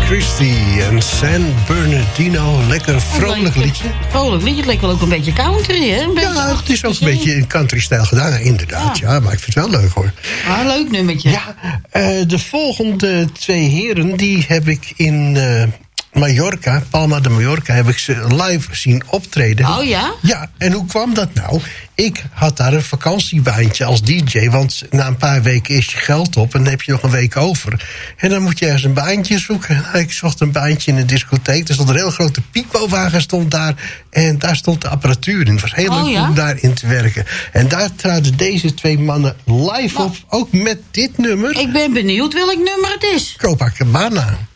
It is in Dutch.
Christie en San Bernardino. Lekker vrolijk liedje. Vrolijk liedje, het leek wel ook een beetje country, hè? Ja, het is ook een beetje in country-stijl gedaan, inderdaad. Ja, maar ik vind het wel leuk, hoor. Ah, leuk nummertje. Ja, de volgende twee heren, die heb ik in Mallorca, Palma de Mallorca, heb ik ze live zien optreden. Oh ja? Ja, en hoe kwam dat nou? Ik had daar een vakantiebaantje als DJ, want na een paar weken is je geld op en dan heb je nog een week over. En dan moet je ergens een baantje zoeken. Nou, ik zocht een baantje in een discotheek. Er stond een heel grote piekbowagen stond daar en daar stond de apparatuur in. Het was heel leuk om daarin te werken. En daar traden deze twee mannen live op, ook met dit nummer. Ik ben benieuwd welk nummer het is. Copacabana.